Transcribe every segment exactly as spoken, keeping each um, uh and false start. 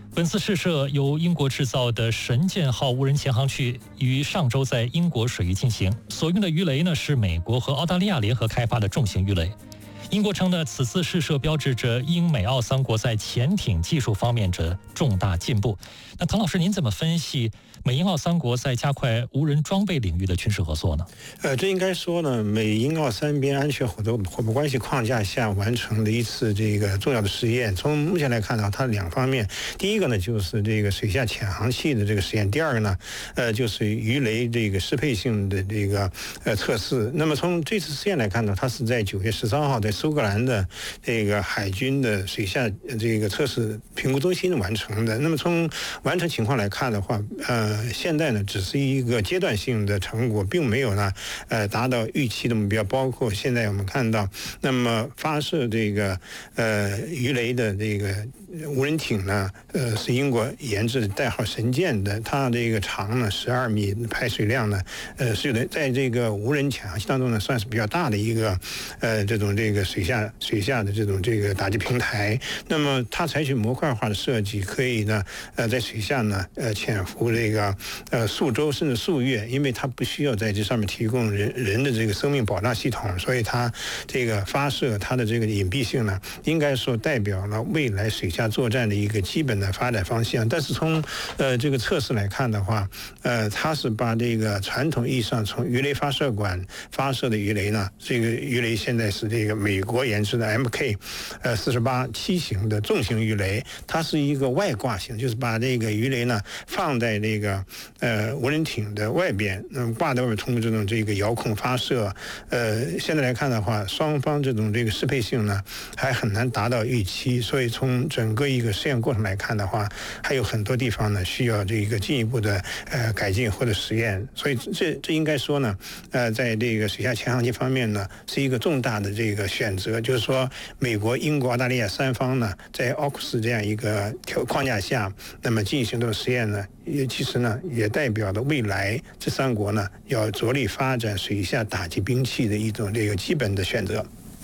本次试射由英国制造的神剑号无人潜航器于上周在英国水域进行，所用的鱼雷呢是美国和澳大利亚联合开发的重型鱼雷。英国称呢，此次试射标志着英美澳三国在潜艇技术方面的重大进步。那唐老师，您怎么分析美英澳三国在加快无人装备领域的军事合作呢？ 呃，这应该说呢，美英澳三边安全合作伙伴关系框架下完成的一次这个重要的实验。从目前来看呢，它两方面，第一个呢就是这个水下潜航器的这个实验，第二个呢，呃，就是鱼雷这个适配性的这个呃测试。那么从这次实验来看呢，它是在九月十三号在苏格兰的这个海军的水下这个测试评估中心完成的。那么从完成情况来看的话，呃，现在呢只是一个阶段性的成果，并没有呢呃达到预期的目标。包括现在我们看到，那么发射这个呃鱼雷的这个无人艇呢，呃是英国研制的代号神剑的，它这个长呢十二米，排水量呢呃是有的，在这个无人潜航器当中呢算是比较大的一个呃这种这个水下水下的这种这个打击平台。那么它采取模块化的设计，可以呢呃在水下呢呃潜伏这个呃数周甚至数月，因为它不需要在这上面提供人人的这个生命保障系统，所以它这个发射它的这个隐蔽性呢，应该说代表了未来水下作战的一个基本的发展方向。但是从呃这个测试来看的话，呃它是把这个传统意义上从鱼雷发射管发射的鱼雷呢，这个鱼雷现在是这个美国研制的 M K 呃四十八七型的重型鱼雷，它是一个外挂型，就是把这个鱼雷呢放在这个呃无人艇的外边，嗯挂在外面，通过这种这个遥控发射。呃现在来看的话，双方这种这个适配性呢还很难达到预期，所以从整个一个实验过程来看的话，还有很多地方呢需要这个进一步的呃改进或者实验。所以这这应该说呢，呃在这个水下潜航器方面呢是一个重大的这个选择，就是说美国、英国、澳大利亚三方呢在奥库斯这样一个条框架下，那么进行的实验呢，也其实呢也代表了未来这三国呢要着力发展水下打击兵器的一种这个基本的选择。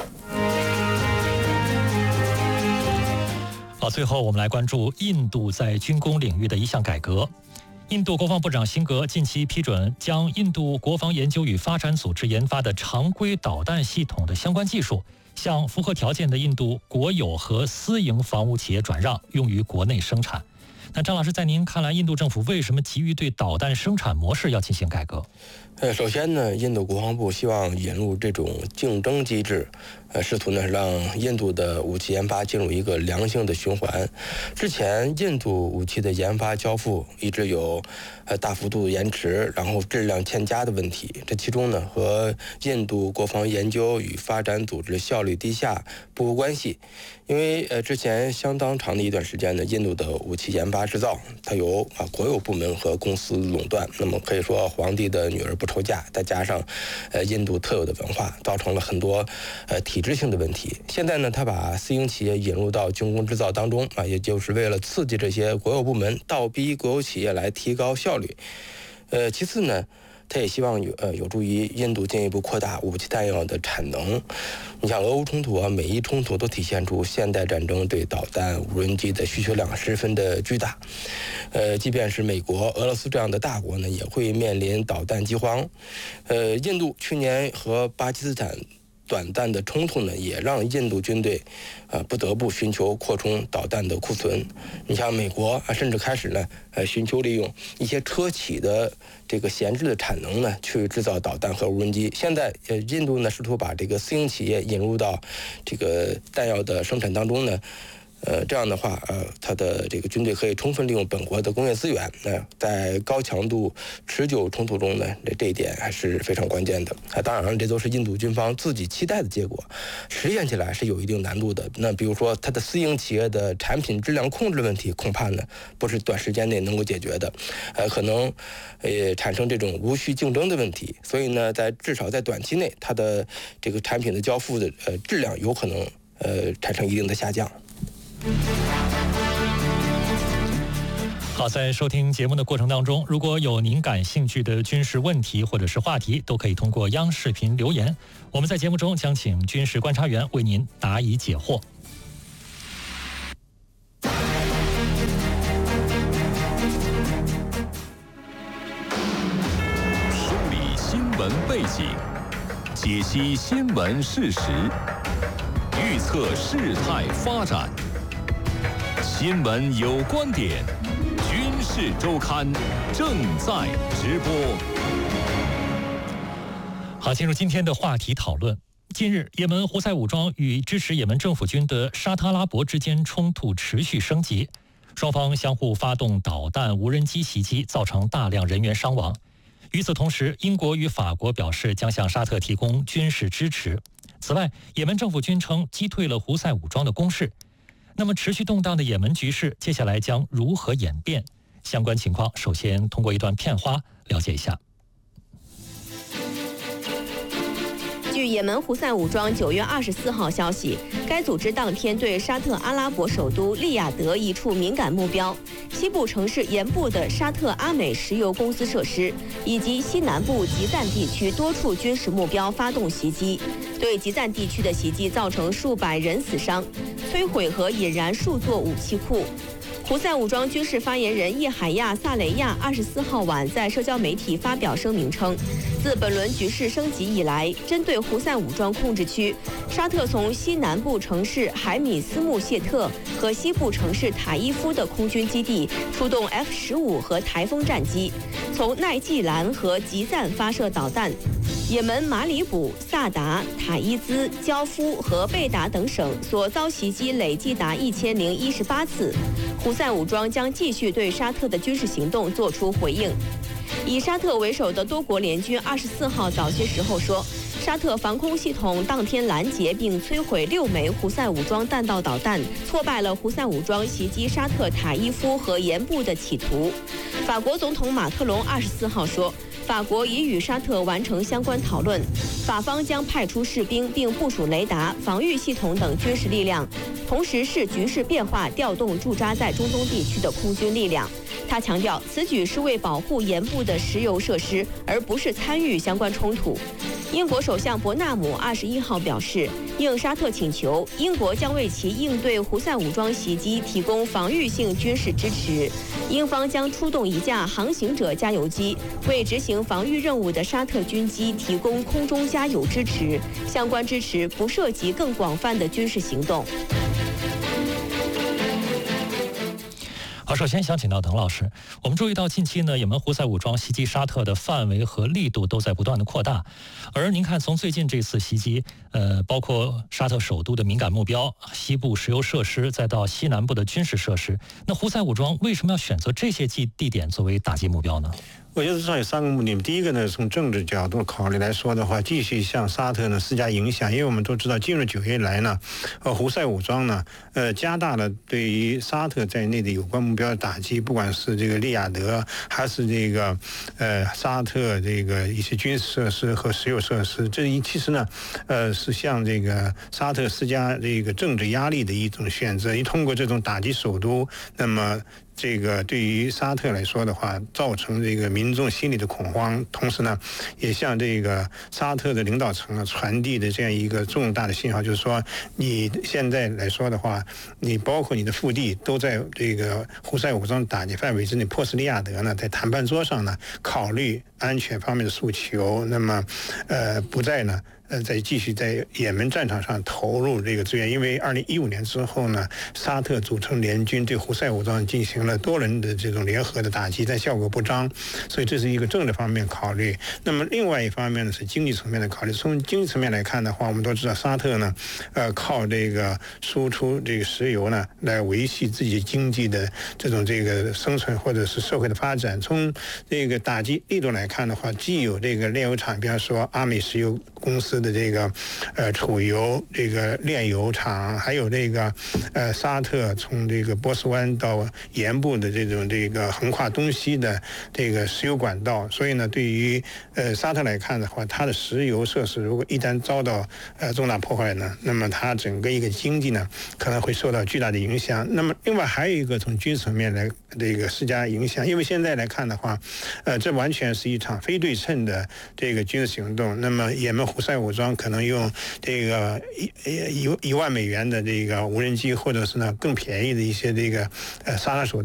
好，最后我们来关注印度在军工领域的一项改革。印度国防部长辛格近期批准将印度国防研究与发展组织研发的常规导弹系统的相关技术向符合条件的印度国有和私营防务企业转让，用于国内生产。那张老师，在您看来，印度政府为什么急于对导弹生产模式要进行改革？ 呃，首先呢，印度国防部希望引入这种竞争机制，呃，试图呢让印度的武器研发进入一个良性的循环。之前，印度武器的研发交付一直有呃大幅度延迟，然后质量欠佳的问题。这其中呢，和印度国防研究与发展组织效率低下不无关系。因为呃，之前相当长的一段时间呢，印度的武器研发制造它由啊国有部门和公司垄断，那么可以说皇帝的女儿不愁嫁，再加上呃印度特有的文化，造成了很多呃体制性的问题。现在呢，他把私营企业引入到军工制造当中啊，也就是为了刺激这些国有部门倒逼国有企业来提高效率。呃，其次呢，他也希望有呃有助于印度进一步扩大武器弹药的产能。你像俄乌冲突啊、美伊冲突都体现出现代战争对导弹、无人机的需求量十分的巨大。呃，即便是美国、俄罗斯这样的大国呢，也会面临导弹饥荒。呃，印度去年和巴基斯坦短暂的冲突呢，也让印度军队呃不得不寻求扩充导弹的库存。你像美国啊，甚至开始呢呃寻求利用一些车企的这个闲置的产能呢，去制造导弹和无人机。现在呃印度呢试图把这个私营企业引入到这个弹药的生产当中呢。呃，这样的话，呃，它的这个军队可以充分利用本国的工业资源，呃，在高强度持久冲突中呢，这这一点还是非常关键的。啊，当然了，这都是印度军方自己期待的结果，实现起来是有一定难度的。那比如说，它的私营企业的产品质量控制问题，恐怕呢不是短时间内能够解决的，呃，可能呃产生这种无序竞争的问题。所以呢，在至少在短期内，它的这个产品的交付的呃质量有可能呃产生一定的下降。 好，在收听节目的过程当中，如果有您感兴趣的军事问题或者是话题，都可以通过央视频留言，我们在节目中将请军事观察员为您答疑解惑。 闻背景，解析新闻事实，预测事态发展。新闻有观点，军事周刊正在直播。 好，进入今天的话题讨论。近日，也门胡塞武装与支持也门政府军的沙特阿拉伯之间冲突持续升级，双方相互发动导弹、无人机袭击，造成大量人员伤亡。与此同时，英国与法国表示将向沙特提供军事支持。此外，也门政府军称击退了胡塞武装的攻势。那么，持续动荡的也门局势接下来将如何演变？相关情况，首先通过一段片花了解一下。 据也门胡塞武装九月二十四号消息，该组织当天对沙特阿拉伯首都利雅得一处敏感目标、西部城市沿部的沙特阿美石油公司设施以及西南部吉赞地区多处军事目标发动袭击。对吉赞地区的袭击造成数百人死伤，摧毁和引燃数座武器库。胡塞武装军事发言人叶海亚·萨雷亚二十四号晚在社交媒体发表声明称，自本轮局势升级以来，针对胡塞武装控制区，沙特从西南部城市海米斯穆谢特和西部城市塔伊夫的空军基地出动 F 十五和台风战机，从奈季兰和吉赞发射导弹。也门马里卜、萨达、塔伊兹、焦夫和贝达等省所遭袭击累计达一千零一十八次。胡塞武装将继续对沙特的军事行动作出回应。以沙特为首的多国联军二十四号早些时候说，沙特防空系统当天拦截并摧毁六枚胡塞武装弹道导弹，挫败了胡塞武装袭击沙特塔伊夫和沿部的企图。法国总统马克龙二十四号说，法国已与沙特完成相关讨论，法方将派出士兵并部署雷达、防御系统等军事力量，同时视局势变化调动驻扎在中东地区的空军力量。他强调，此举是为保护沿部的石油设施，而不是参与相关冲突。英国首相伯纳姆二十一号表示，应沙特请求，英国将为其应对胡塞武装袭击提供防御性军事支持。英方将出动一架航行者加油机，为执行防御任务的沙特军机提供空中加油支持。相关支持不涉及更广泛的军事行动。 好，首先想请到滕老师。我们注意到近期呢，也门胡塞武装袭击沙特的范围和力度都在不断的扩大。而您看，从最近这次袭击，呃，包括沙特首都的敏感目标、西部石油设施，再到西南部的军事设施，那胡塞武装为什么要选择这些地地点作为打击目标呢？ 我觉得至少有三个目的。第一个呢，从政治角度考虑来说的话，继续向沙特呢施加影响，因为我们都知道，进入九月以来呢，呃，胡塞武装呢，呃，加大了对于沙特在内的有关目标的打击，不管是这个利雅得，还是这个呃沙特这个一些军事设施和石油设施，这一其实呢，呃，是向这个沙特施加这个政治压力的一种选择。一通过这种打击首都，那么这个对于沙特来说的话，造成这个民众心理的恐慌，同时呢，也向这个沙特的领导层啊传递的这样一个重大的信号，就是说，你现在来说的话，你包括你的腹地都在这个胡塞武装打击范围之内，迫使利雅得呢在谈判桌上呢考虑安全方面的诉求，那么，呃，不再呢。呃，在继续在也门战场上投入这个资源，因为二零一五年之后呢，沙特组成联军对胡塞武装进行了多轮的这种联合的打击，但效果不彰，所以这是一个政治方面考虑。那么另外一方面呢是经济层面的考虑。从经济层面来看的话，我们都知道沙特呢，呃，靠这个输出这个石油呢来维系自己经济的这种这个生存或者是社会的发展。从这个打击力度来看的话，既有这个炼油厂，比方说阿美石油公司的这个呃储油这个炼油厂，还有这个呃沙特从这个波斯湾到沿部的这种这个横跨东西的这个石油管道，所以呢，对于呃沙特来看的话，它的石油设施如果一旦遭到呃重大破坏呢，那么它整个一个经济呢可能会受到巨大的影响。那么另外还有一个从军事层面来这个施加影响，因为现在来看的话，呃这完全是一场非对称的这个军事行动。那么也门胡塞武装可能用这个一一一万美元的这个无人机，或者是呢更便宜的一些这个呃杀伤手段。